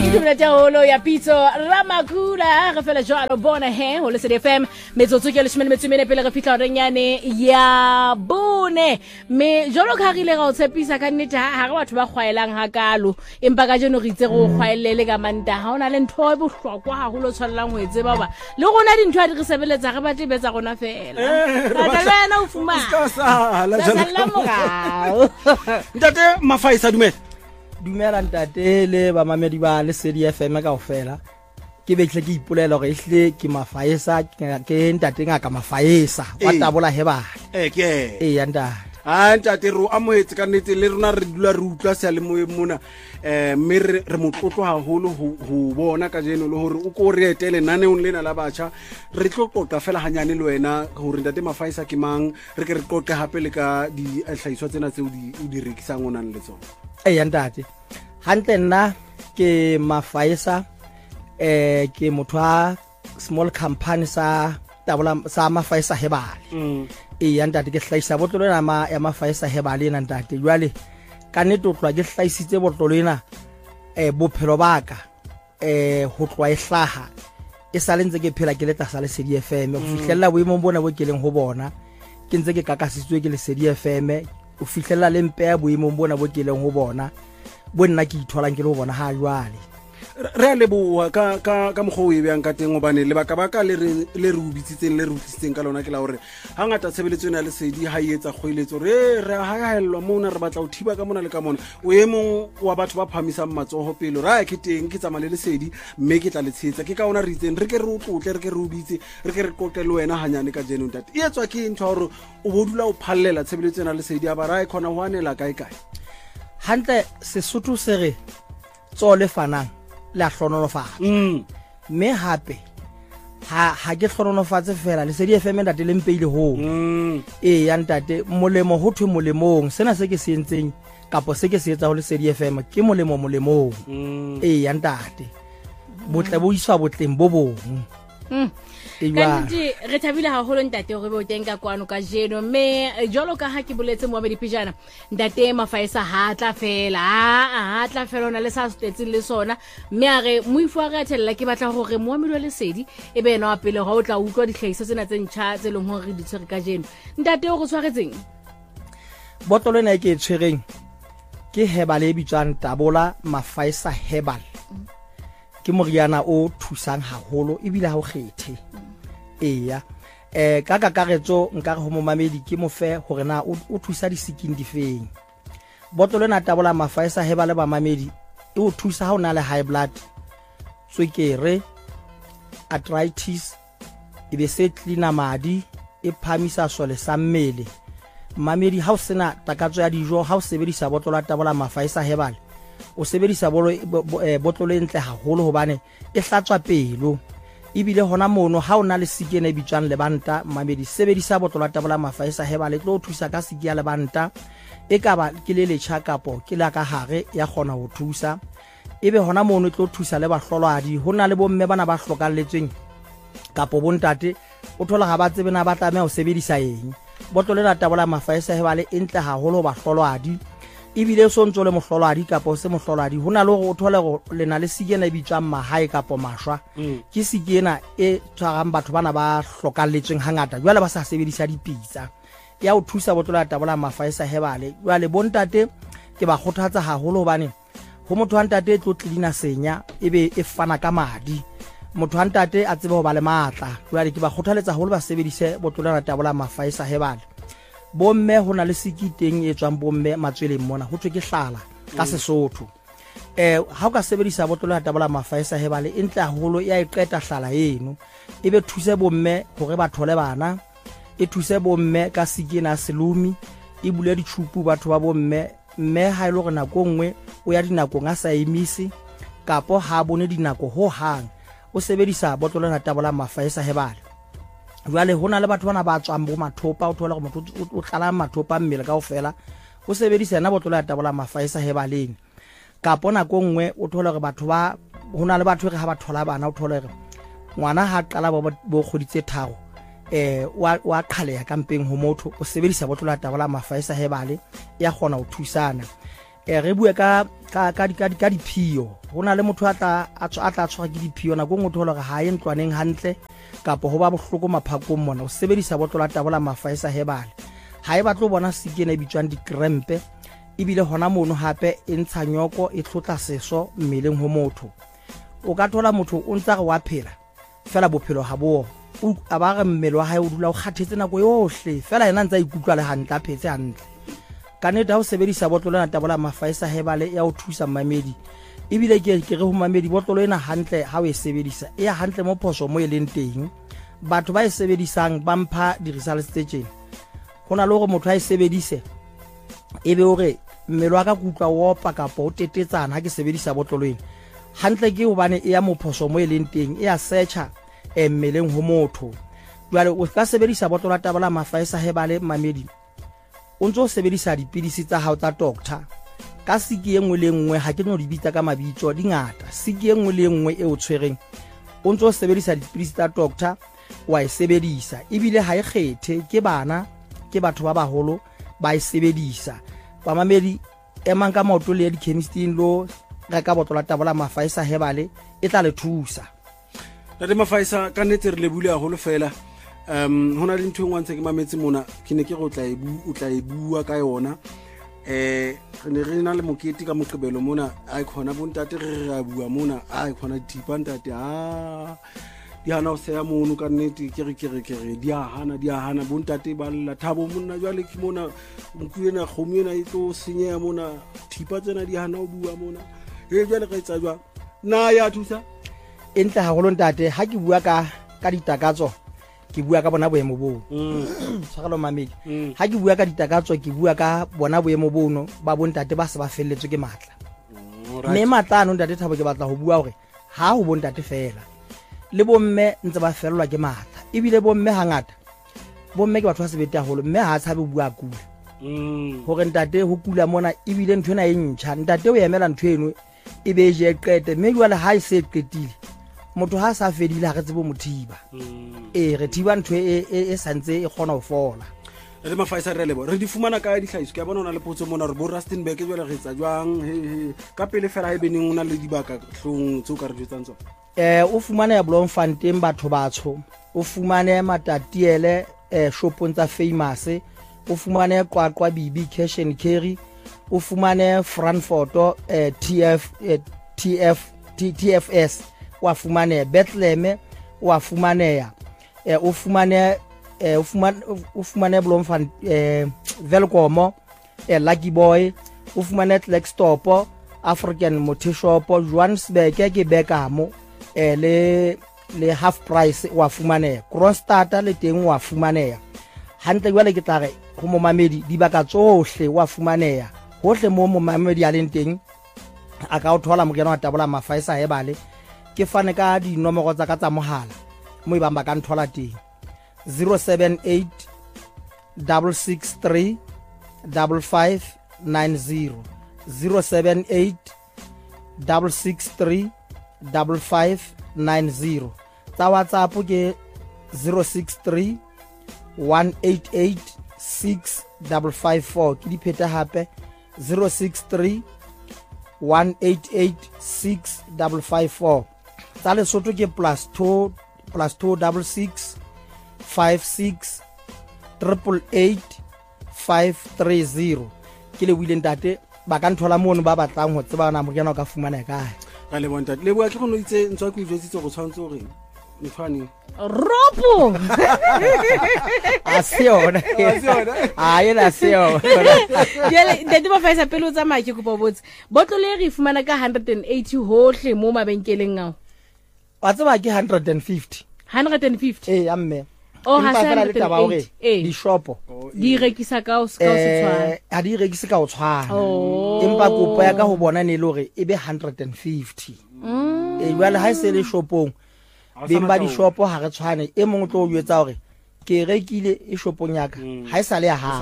Holo ya Pitso Ramakula re fela jalo bona he ho le CDFM metsotso ke le shimene metsumene pele re fitla renyane ya bone me jolo kharile ga o tshepisa ka nnete ha re batho ba khwaelang hakalo empa ka jeno re itse go khwaelele ka manta ha ona le ntho e bohlokwa ha go lo tshwallang ho etse baba le gona dintho a di re sebeletsa re batle betsa gona fela ka lena o fumana Ntate Mafaisa dumela ntate le ba mamedi ba le CDFM ka ofela ke betle ke ipolela gore ehle ke Mafaisa ke ntate nga ka Mafaisa wa tabola heba ke ya ntate ntate ro amoetse ka nnete le rona re dula re utlwa se le moe mona mme re motlotlo haholo ho bona ka jeno le hore o ko re etele naneong lena la batjha re tlo qoqa fela hanyane le wena hore ntate Mafaisa ke mang re ke re qoqe hape le ka di hlahiswa tsena tse o di rekisang ona le tsona ya ntate hantle nna ke Mafaisa ke motho a small company sa tabola sa Mafaisa Hebale ya ntate ke hlaisa botlolo ya Mafaisa Hebale na ntate jwale ka nnete o tloa ke hlaisitse botlolo ena bophelo baka ho tloa e hlaha e sa lentse ke phela ke leta sa le CDFM go fihlella boemong bona bo keleng ho bona ke ntse ke kakasitswe ke le CDFM o fihlella le mpe ya boemong bona bo keleng ho bona bo nna ke itholang ke le ho bona ha jwale re le boa ka mogho e beang ka teng obane le baka le re ubitsitseng le rutisitseng ka lona ke la hore hangata tshebeletso ena le sedi ha etsa kgoeletso re ha helwa mona re batla o thiba ka mona le ka mona o emong wa batho ba phamisang matsoho pelo ra ke teng ke tsamale le sedi mme ke tla le tshetsa ke ka ona re itseng re ke re o tlotle re ke re ubitse re ke re qoqele wena hanyane ka jeno ntate e etswa ke ntho hore o bodula o phallela tshebeletso ena le sedi a ba ra e khona ho anela kae hantle Sesotho se re tsole fanang la hlononofatsa me hape ha ke hlononofatse fela le CDFM ntate le mpeile ho ya ntate molemo ho thwe molemong sena se ke se entseng kapo se ke se etsa ho le CDFM ke molemong ya ntate botle bo iswa botleng bo bong kanti re thabile haholo ntate hore bo teng ka kwano ka jeno me jolo ka ha ke boletse moabedi pijana ntate Mafaisa ha tla fela ona le sa stetse le sona me a re moifo a re atella ke batla hore moamedi wa lesedi e be ena wa pele ga o tla utlwa ditlhahiso tsena tse ntjha tse leng hore di tshwere ka jeno ntate o go tshwaretseng botolo ena ke tshwereng ke Hebale bitswang tabola Mafaisa Hebale ke moriana o thusang haholo e bile ha o kgethe eya ka kakaretso nka re ho momamedi ke mofe hore na o thusa di siking difeng botolo na tabola Mafaisa Hebale ba mamedi e o thusa ha o na le high blood tswekere arthritis e be se cleaner madi e phamisa sole sa mmele mamedi ha o sena takatso ya dijo ha o sebedisa botolo ya tabola Mafaisa Hebale o sebedisa botolo e ntle haholo hobane e hlatswa pelo ibile hona mono ha ona le sikene bitswang lebanta mamedi sebedisa botolo ya tabola Mafaisa Hebale tlo thusa ka siki ya lebanta e ka ba ke le letjha kapo ke la ka hare ya kgona ho thusa ebe hona mono tlo thusa le bahlolwadi hona le bomme bana ba hlokalletsweng kapo bontate o thola ga ba tsebe na ba tlameha ho sebedisa eng botolo ya tabola Mafaisa Hebale e ntle haholo bahlolwadi ibile so ntso le mohlolwadi kapo se mohlolwadi hona le go thole go lena le sikena e bitswang mahae kapo mashwa ke sikena e tshwarang batho bana ba hlokalletsweng hangata jwale ba sa sebedisa dipitsa ya o thusa botolo ya tabola Mafaisa Hebale jwale bontate ke ba kgothatsa haholo hobane ho motho wa ntate tlo tlilina senya ebe e fana ka madi motho wa ntate a tsebe ho ba le matla jwale ke ba kgothaletsa haholo ba sebedise botolo ya tabola Mafaisa Hebale bomme hona le sikiteng e tswang bomme matsweleng mona ho tswe ke hlala ka Sesotho ha o ka sebedisa botolo ya tabola Mafaisa Hebale e ntle haholo ya iqeta hlala eno ebe thuse bomme hore ba thole bana e thuse bomme ka sikina selumi e bule dithupu batho ba bomme mme ha ile go nako nngwe o ya dinakong a sa emisi kapo ha bone dinako ho hang o sebedisa botolo ya tabola Mafaisa Hebale jwale hona le batho bana ba tswang bo mathopa o thola go motho o tlala mathopa mmele kaofela o sebedisa na botolo ya tabola Mafaisa Hebaleng kapo nako nngwe o thola gore batho ba hona le batho re ha ba thola bana o thola gore ngwana ha qala bo kgoditse tharo wa qhaleya kampeng ho motho o sebedisa botolo ya tabola Mafaisa Hebale ya kgona ho thusana re bue ka diphio go na le motho a tla tshwara ke diphio nako ngwe thola gore ha ye ntlwaneng hantle kapo go ba bohloko maphakong mona o sebedisa botlola tabola mafaisa hebale ha e batlo bona sikene bitswang dikrempe ebile hona mono hape e ntsha nyoko e tlotla seso mmeleng ho motho o ka thola motho o ntsa re wa phela fela bophelo ha bo a ba re mmele wa hae o dula o kgathetse nako yohle fela yena ntsa ikutlwa le hantle a phetse hantle ka neta ho sebedisa botlola tabola mafaisa hebale ya o thusa mamedi ebile ke re ho mamedi botlolo ena hantle ha o e sebedisa e ya hantle mo phoso mo e leng teng batho ba e sebedisang ba mpha di results tse tjena hona le gore motho a e sebedise ebe hore mmele wa ka kutlwa wopa kapo o tetetsana ha ke sebedisa botlolo ena hantle ke hobane e ya mo phoso mo e leng teng e ya searcha mmeleng ho motho jwale o ka sebedisa botlola tabola mafaisa hebale mamedi o ntso sebedisa dipidisi tsa hao tsa doctor ka siki engwe le engwe ha ke no di bitsa ka mabitso di ngata siki engwe le engwe e o tshwereng o ntso sebedisa dipidisi tsa doctor wa e sebedisa ebile ha e kgethe ke bana ke batho ba baholo ba e sebedisa ba mamedi emang ka maoto le di chemistry lo reka botlola tabola mafaisa hebale e tla le thusa le mafaisa ka netse re le bule haholo fela hona le ntho engwe ntse ke mametse mona ke ne ke go tla e bua ka yona re ne re na le mokete ka moqebelo mona a khona bontate re ra bua mona a khona dithipa ntate di hana o seya mono ka nnete ke re di a hana bontate ba lla thabo monna jwale ke mona mkuena khomiena e tlo senyea mona thipa tsena di hana o bua mona jwale re tsa jwa na ya thusa entle haholo ntate ha ke bua ka ditakatso ke bua ka bona boemo bo tshwarelo mamedi ha ke bua ka ditakatso ke bua ka bona boemo bono ba bontate ba se ba felletswe ke matla mme matlano ntate Thabo ke batla ho bua hore ha ho bontate fela le bomme ntse ba fellwa ke matla ebile bomme hangata bomme ke batho ba sebete haholo mme ha tshabe bua kula hore ntate ho kula mona ebile ntho ena e ntjha ntate o emela ntho eno e be je qete mme jwale ha e se qetile motho ha sa fedile ha re tsebo mothiba re thiba ntho e santse e khona ho fola re mafaisa re lebo re di fumana ka di tlhaiso ke bona ona le potso mona re bo Rustenburg jwale re tsa jwang ka pele fela e beneng ona le dibaka hlong tso ka re jetsang tsona o fumana ya Bloemfontein batho batsho o fumane Matatiele shopong tsa Famous o fumane Qwaqwa Bibi Cash and Carry o fumane Frankfurt TFS wa fumane Bethlehem wa fumaneya o fumane Bloemfontein Velkom Lucky Boy o fumane Klerksdorp African Motor Shop Johannesburg ke Bekamo le half price wa fumaneya Kroonstad le teng wa fumaneya hantle jwale ke tla re ho momamedi dibaka tsohle wa fumaneya hohle mo momamedi a leng teng a ka o thola mokena wa tabola mafaisa hebale ke fane ka dinomoro tsa ka tsa mohala mo e bang ba ka nthola teng 078 663 5590 078 663 5590 tsa WhatsApp ke 063 188 6554 ke di pheta hape 063 188 6554 tsa Lesotho ke +2 +266 56 888 530 ke le buile ntate ba ka nthola mono ba batlang ho tseba na mokena o ka fumana kae ga le bontate le bua ke go no itse ntse go ijwetsitse go tshwantse gore mfani ropo asiona ayena sio yele ntate ba faisa pelo tsa maki go botse botlole re fumana ka 180 hohle mo mabenkeleng ao wa tseba ke 150 amme o ha sa di shopo di rekisa ka o se tshwana a di rekisa ka o tshwana empa kopo ya ka ho bona ne le hore e be 150 jwale ha se le shopong bemba di shopo ha re tshwane e mongwe tlo o jwetsa hore ke rekile e shopong ya ka ha e sa le ya ha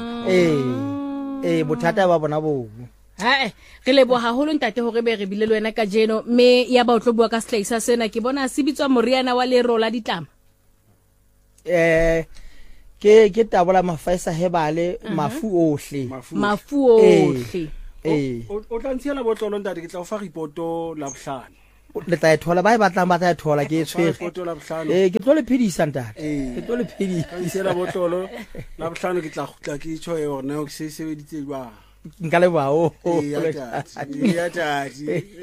bothata ba bona bo re lebo haholo ntate hore be re bile le wena ka jeno me ya ba o tlo bua ka setlaisa sena ke bona se bitswa moriana wa lero la ditlama ke tabola mafaisa hebale mafu ohle o tla ntshiela botlolo ntate ke tla o fa ripoto la bohlano le tla e thola ba e batlang ba tla e thola ke e tshwere ripoto la bohlano ke tlo le phedisa ntate ke tlo le ka phedisa ntshiela botlolo la bohlano ke tla gutla ke tsho e hore na o se sebeditse jwa nka le bao ya tati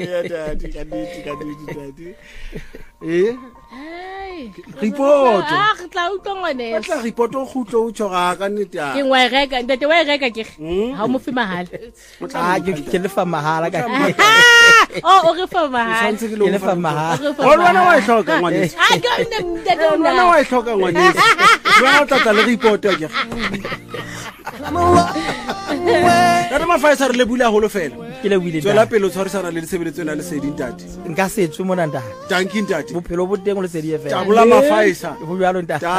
ripoto re tla utlwa ngwane tla ripoto o gutlo o tshoga ka nnete ke ngwa e reka ntate wa e reka ke ha o mo fe mahala ke le fa mahala ka o re fa mahala ke ke le fa mahala o lwana wa e hloka ngwane ga ke ntate lwana wa e hloka ngwane jwa o tla le ripoto ke Tata Mafaisa re le bula holo fela ke le buile tswela pele o tshwarisana le ditsebeletso na le seding ntate nka se tswe mona ntate tanking ntate bophelo bo teng o le sedi fela Tabula Mafaisa bo jalo ntate